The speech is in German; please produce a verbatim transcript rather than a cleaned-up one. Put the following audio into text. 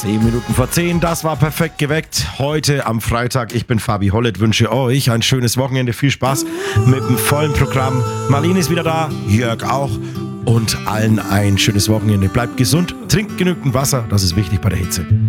Zehn Minuten vor zehn, das war perfekt geweckt. Heute am Freitag, ich bin Fabi Hollett, wünsche euch ein schönes Wochenende, viel Spaß mit dem vollen Programm. Marlene ist wieder da, Jörg auch und allen ein schönes Wochenende. Bleibt gesund, trinkt genügend Wasser, das ist wichtig bei der Hitze.